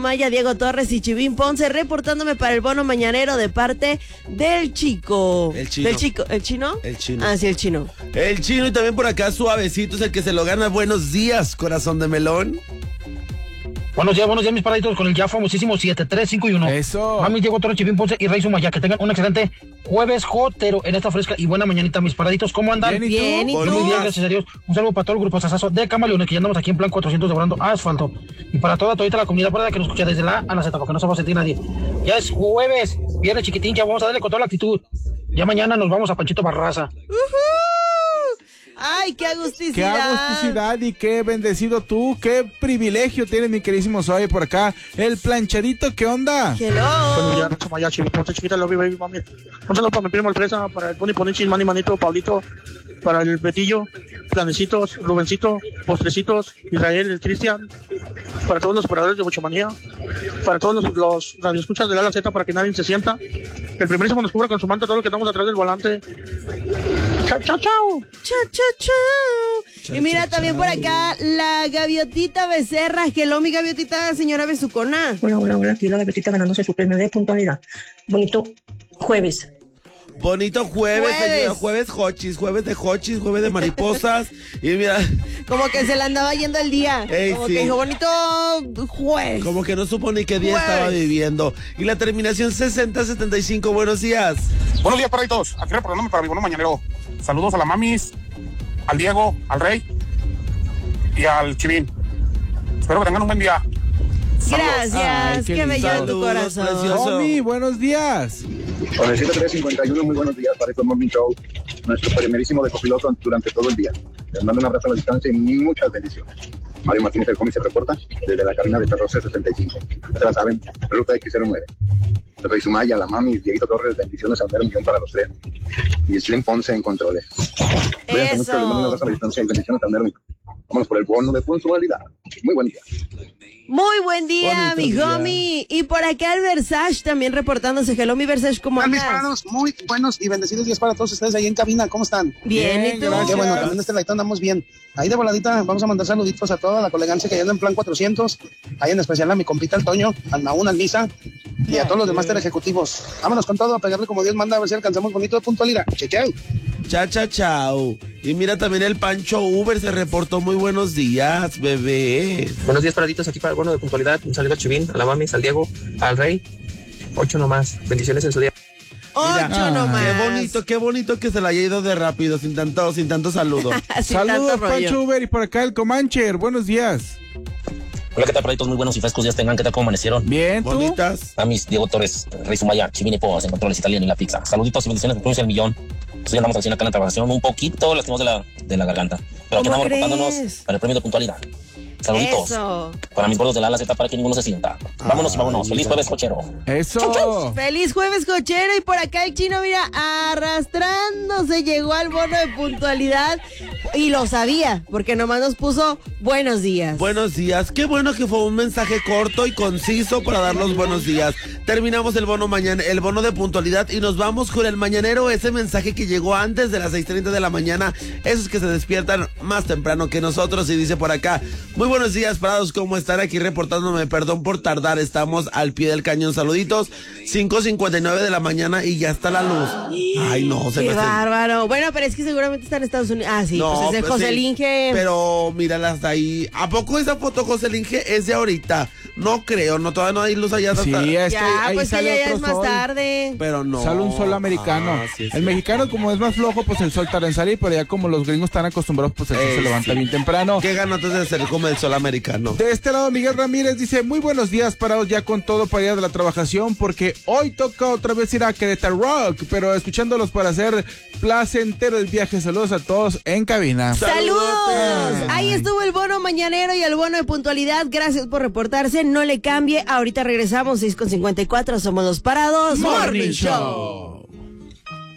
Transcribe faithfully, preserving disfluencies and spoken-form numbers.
Sumaya, Diego Torres y Chivín Ponce, reportándome para el bono mañanero de parte del chico. El chino. Del chico, ¿el chino? El chino. Ah, sí, el chino. El chino, y también por acá Suavecito es el que se lo gana. Buenos días, corazón de melón. Buenos días, buenos días, mis paraditos, con el ya famosísimo siete tres cinco y uno. Eso. Mami, Diego Torres, Chivín Ponce y Rey Sumaya. Que tengan un excelente jueves jotero en esta fresca y buena mañanita, mis paraditos. ¿Cómo andan? Bien, ¿y tú? Bien, ¿y tú? Muy bien, gracias a Dios. Un saludo para todo el grupo Sasazo de Camaleones, que ya andamos aquí en plan cuatrocientos devorando asfalto. Y para toda, toda la comunidad parada que nos escucha desde la A a la Z, porque no se va a sentir nadie. Ya es jueves, viernes chiquitín, ya vamos a darle con toda la actitud. Ya mañana nos vamos a Panchito Barraza. ¡Ay, qué agusticidad! Qué agusticidad y qué bendecido tú, qué privilegio tienes, mi queridísimo Zoe, por acá. El planchadito, ¿qué onda? Hello. Buenos días, Sumaya, Chivín Ponce, chiquita, lo vive, mami. Un saludo para mi primo el Fresa, para el Pony Ponichis, Mani Manito, Pablito, para el Betillo, Planecitos, Rubencito, Postrecitos, Israel, el Cristian, para todos los operadores de Bochomanía, para todos los, los radioescuchas de la Z, para que nadie se sienta. Que el primerísimo nos cubra con su manta todo lo que estamos atrás del volante. Chao, chao, chao. Chao, chao, chao. Y mira, también por acá, la gaviotita Becerra. Hello, mi gaviotita, señora Besucona. Hola, hola, hola, aquí la gaviotita ganándose su premio de puntualidad. Bonito jueves. Bonito jueves, Jueves. señora, jueves hochis, jueves de hochis, jueves de mariposas. Y mira, Como que se le andaba yendo el día. Ey, Como sí. que dijo, bonito jueves. como que no supo ni qué día Jueves. estaba viviendo. Y la terminación sesenta setenta y cinco, buenos días. Buenos días, paraditos. Aquí reportándome para mi bono mañanero. Saludos a la mamis, al Diego, al Rey y al Chivín. Espero que tengan un buen día. Gracias, Ay, qué, qué bello de tu lindo. corazón. Saludos, precioso. Omi, buenos días. Con el siete tres cincuenta y uno, muy buenos días para este Morning Show, nuestro primerísimo de copiloto durante todo el día. Les mando un abrazo a la distancia y muchas bendiciones. Mario Martínez del Cómic se reporta desde la cabina de Terror C sesenta y cinco. Ustedes la saben, ruta X cero nueve. El Rey Sumaya, la mami, Dieguito Torres, bendiciones a un millón para los tres. Y Slim Ponce en controles. Cuídense mucho, les mando un abrazo a la distancia y bendiciones a un millón. Vámonos por el bono de puntualidad. Muy buen día. Muy buen día, Bonito mi día. homie. Y por acá el Versace también reportándose. Hello, mi Versace, ¿cómo Hola, mis andas? parados, muy buenos y bendecidos días para todos ustedes ahí en cabina. ¿Cómo están? Bien, Bien, ¿y tú? gracias. Qué bueno, también de este ladito andamos bien. Ahí de voladita vamos a mandar saluditos a toda la colegancia que anda en plan cuatrocientos. Ahí en especial a mi compita el Toño, al Naún, al Misa y a todos los demás teleejecutivos. Vámonos con todo a pegarle como Dios manda, a ver si alcanzamos bonito de puntualidad. Chequeo. Cha, cha, chao. Y mira, también el Pancho Uber se reportó. Muy buenos días, bebé. Buenos días, paraditos, aquí para el bono de puntualidad. Un saludo a Chivín, a la mamis, al Diego, al Rey. Ocho nomás. Bendiciones en su día. Ocho Mira, nomás. Qué bonito, qué bonito que se la haya ido de rápido, sin tanto, sin tanto saludo. Sin Saludos, tanto rollo. Pancho Uber, y por acá el Comancher. Buenos días. Hola, ¿qué tal, paraditos? Muy buenos y frescos días tengan. ¿Qué tal, cómo amanecieron? Bien, ¿tú? Bonitas. Mamis, Diego Torres, Rey Sumaya, Chivín y Pos, en controles italianos y la pizza. Saluditos y bendiciones, premios el millón. Pues hoy andamos haciendo acá en la trabajación, un poquito lastimados de la, de la garganta. Pero aquí ¿Cómo andamos reportándonos crees? para el premio de puntualidad. Saluditos. Eso. Para mis gordos de la A a la Z, para que ninguno se sienta. Vámonos y vámonos. Feliz jueves, cochero. Eso. Feliz jueves, cochero. Y por acá el chino, mira, arrastrándose, llegó al bono de puntualidad. Y lo sabía, porque nomás nos puso buenos días. Buenos días. Qué bueno que fue un mensaje corto y conciso para dar los buenos días. Terminamos el bono mañana, el bono de puntualidad y nos vamos con el mañanero, ese mensaje que llegó antes de las seis treinta de la mañana. Esos que se despiertan más temprano que nosotros, y dice por acá: muy buenos días, parados, ¿cómo están? Aquí reportándome, perdón por tardar, estamos al pie del cañón. Saluditos, cinco cincuenta y nueve de la mañana y ya está la luz. Ay, no, se Qué me hace- bárbaro. Bueno, pero es que seguramente está en Estados Unidos. Ah, sí, No, pues es de pues José sí, Linge. Pero mírala hasta ahí. ¿A poco esa foto, José Linge, es de ahorita? No creo, no, todavía no hay luz allá. Sí, hasta- es que Ya, ahí pues que sale ya, ya otro es más sol. tarde. Pero no. Sale un sol americano. Ah, sí, sí. El mexicano, como es más flojo, pues el sol tarda en salir, pero ya como los gringos están acostumbrados, pues el sol Eh, se levanta sí. bien temprano. Qué ganas de ser como el sol americano. De este lado, Miguel Ramírez dice: muy buenos días, parados ya con todo para ir de la trabajación, porque hoy toca otra vez ir a Querétaro Rock, pero escuchándolos para hacer placentero el viaje. Saludos a todos en cabina. ¡Saludos! Ay. Ahí estuvo el bono mañanero y el bono de puntualidad. Gracias por reportarse. No le cambie. Ahorita regresamos, seis con cincuenta y cuatro. Somos los parados. Morning Show.